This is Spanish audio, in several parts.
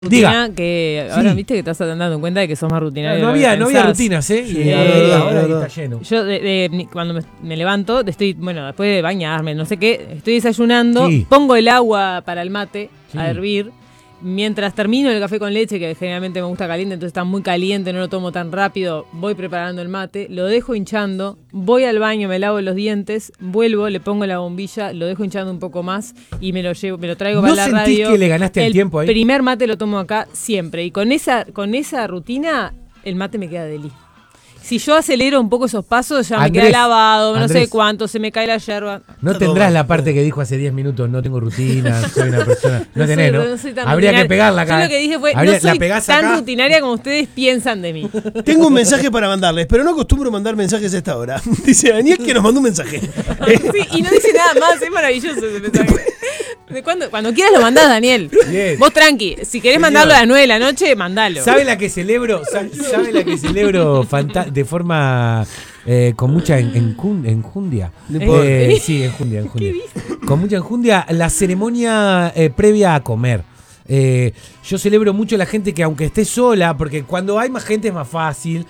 Rutina que sí. ahora viste que te estás dando cuenta de que sos más rutinario. No había rutinas, ¿eh? Sí, y ahora está lleno. Yo cuando me levanto, después de bañarme, no sé qué, estoy desayunando, pongo el agua para el mate a hervir. Mientras termino el café con leche, que generalmente me gusta caliente, entonces está muy caliente, no lo tomo tan rápido, voy preparando el mate, lo dejo hinchando, voy al baño, me lavo los dientes, vuelvo, le pongo la bombilla, lo dejo hinchando un poco más y me lo traigo para la radio. ¿No sentís que le ganaste el tiempo ahí? El primer mate lo tomo acá siempre y con esa rutina el mate me queda deli. Si yo acelero un poco esos pasos, ya me queda lavado, no sé cuánto, se me cae la yerba. No tendrás la parte que dijo hace 10 minutos, no tengo rutina, soy una persona. No tenés, ¿no? No soy tan Habría que pegarla acá. Yo lo que dije fue, no soy tan rutinaria como ustedes piensan de mí. Tengo un mensaje para mandarles, pero no acostumbro mandar mensajes a esta hora. Dice Daniel que nos mandó un mensaje. Sí, y no dice nada más, es maravilloso ese mensaje. Cuando quieras lo mandás, Daniel. Bien. Vos tranqui, si querés mandarlo a las 9 de la noche, mandalo. ¿Sabe la que celebro? ¿Sabe la que celebro de forma con mucha enjundia? Sí, enjundia. Con mucha enjundia, la ceremonia previa a comer. Yo celebro mucho a la gente que aunque esté sola, porque cuando hay más gente es más fácil,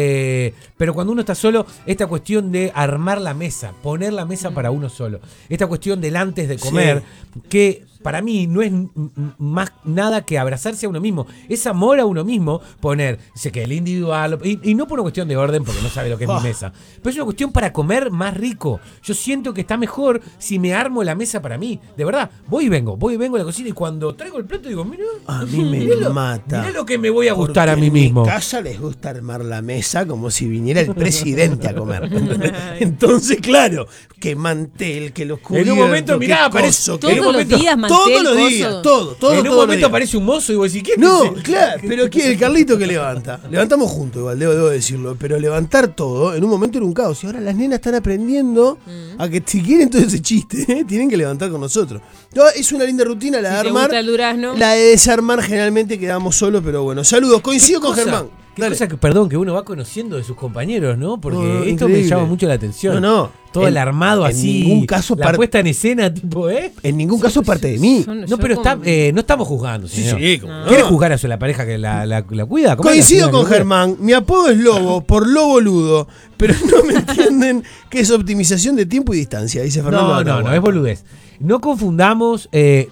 pero cuando uno está solo, esta cuestión de armar la mesa, poner la mesa para uno solo, esta cuestión del antes de comer, que para mí no es más nada que abrazarse a uno mismo, es amor a uno mismo, sé que el individual, y no por una cuestión de orden, porque no sabe lo que es mi mesa, pero es una cuestión para comer más rico. Yo siento que está mejor si me armo la mesa para mí, de verdad, voy y vengo a la cocina y cuando traigo el plato digo, mira, a mí me mata. Mirá lo que me voy a gustar a mí mismo. En mi casa les gusta armar la mesa como si viniera el presidente a comer. Entonces, claro, que mantel, que los cubiertos. En un momento, mirá, aparece todos los días mantel, todos los días, todo. En un momento aparece un mozo y vos decís, ¿qué? No, claro, pero el Carlito que levanta. Levantamos juntos, igual, debo decirlo. Pero levantar todo, en un momento era un caos. Y ahora las nenas están aprendiendo a que si quieren todo ese chiste, tienen que levantar con nosotros. No, es una linda rutina la de armar. ¿Te gusta el durazno? La de desarmar generalmente quedamos solos, pero bueno. Saludos, coincido con Germán. Qué cosa que uno va conociendo de sus compañeros, ¿no? Porque esto increíble. me llama mucho la atención. No. Todo el armado en así. En ningún caso la puesta en escena, tipo, En ningún caso parte de mí. No, pero no estamos juzgando, señor. Sí, como ¿Quieres juzgar a la pareja que la cuida? Coincido con Germán. Mi apodo es Lobo, por Lobo Ludo. Pero no me entienden que es optimización de tiempo y distancia, dice Fernando. No, es boludez. No confundamos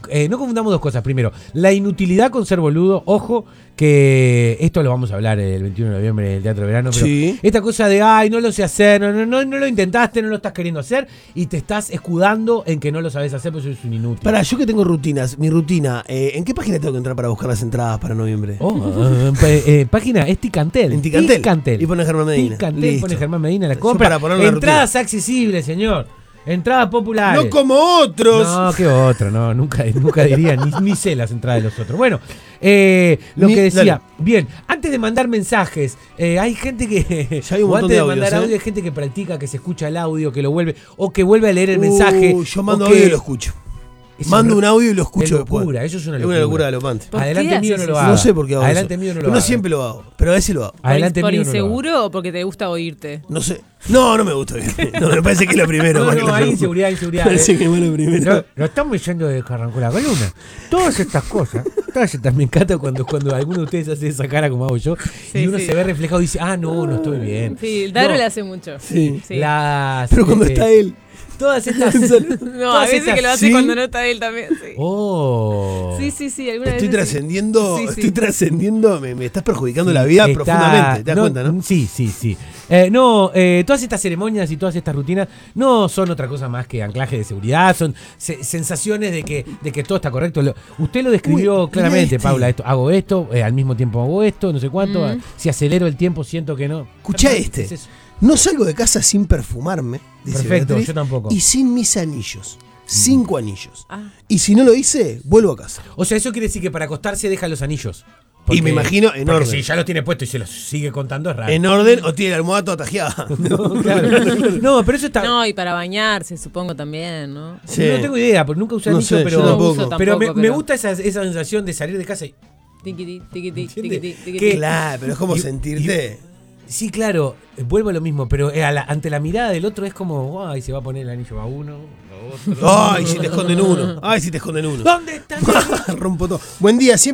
dos cosas. Primero, la inutilidad con ser boludo. Ojo, que esto lo vamos a hablar el 21 de noviembre en el Teatro de Verano. Pero esta cosa de, no lo sé hacer, no lo intentaste, no lo estás queriendo hacer y te estás escudando en que no lo sabes hacer, porque sos un inútil. Yo que tengo rutinas, mi rutina, ¿en qué página tengo que entrar para buscar las entradas para noviembre? Página es Ticantel. En Ticantel. Y pone Germán Medina. Ticantel, pone Germán Medina, la compra. Entradas accesibles, señor. Entradas populares. No como otros. No, qué otro, no, nunca diría, ni sé las entradas de los otros. Bueno, lo que decía, dale. Bien, antes de mandar mensajes, hay gente que. Ya hay un montón antes de mandar audio, hay gente que practica, que se escucha el audio, que lo vuelve, o que vuelve a leer el mensaje. Yo mando audio y lo escucho. Mando un audio y lo escucho después. Eso es una locura. Es una locura galopante. Adelante mío no lo hago. No sé por qué hago Adelante eso. mío no lo hago. No siempre lo hago, pero a veces lo hago. Adelante ¿Por mío inseguro no lo hago. o porque te gusta oírte? No sé. No me gusta oírme. No, me parece que es lo primero. No, hay inseguridad. Parece que es lo primero. Lo estamos diciendo desde que arrancó la columna. Todas estas cosas, me encanta cuando alguno de ustedes hace esa cara como hago yo, y uno se ve reflejado y dice, no estoy bien. Sí, el Daro le hace mucho. Sí. Pero cuando está él. Todas estas. A veces que lo hace cuando no está él también. Sí. Sí. Estoy trascendiendo. Me estás perjudicando la vida profundamente. ¿Te das cuenta, no? Sí. Todas estas ceremonias y todas estas rutinas no son otra cosa más que anclaje de seguridad, son sensaciones de que todo está correcto. Usted lo describió claramente, Paula. Hago esto, al mismo tiempo hago esto, no sé cuánto. Si acelero el tiempo, siento que no. Escuchá No salgo de casa sin perfumarme. Dice perfecto, Beatriz, yo tampoco. Y sin mis anillos. 5 anillos. Y si no lo hice, vuelvo a casa. O sea, eso quiere decir que para acostarse deja los anillos. Y me imagino en orden. Si ya los tiene puestos y se los sigue contando es raro. En orden o tiene la almohada toda tajeada. No, pero eso está. No, y para bañarse, supongo también, ¿no? Sí. No tengo idea, porque nunca usé anillo, pero. Me gusta esa sensación de salir de casa y. Tiquití. Claro, pero es como sentirte. Sí, claro, vuelvo a lo mismo, pero ante la mirada del otro es como, ay, se va a poner el anillo a uno, a otro. Ay, si te esconden uno. ¿Dónde está? Rompo todo. Buen día, siempre.